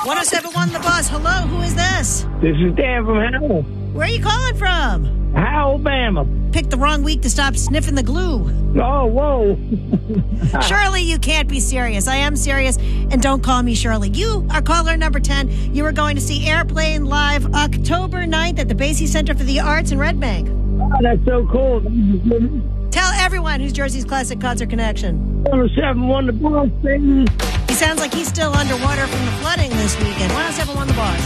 1071 The Boss. Hello, who is this? This is Dan from Howell. Where are you calling from? Howell, Alabama. Picked the wrong week to stop sniffing the glue. Oh, whoa. Shirley, you can't be serious. I am serious, and don't call me Shirley. You are caller number 10. You are going to see Airplane live October 9th at the Basie Center for the Arts in Red Bank. Oh, that's so cool. Tell everyone who's Jersey's Classic Concert Connection. 1071 The Boss, baby. He sounds like he's still underwater from the flooding this weekend. 1071 The Boss.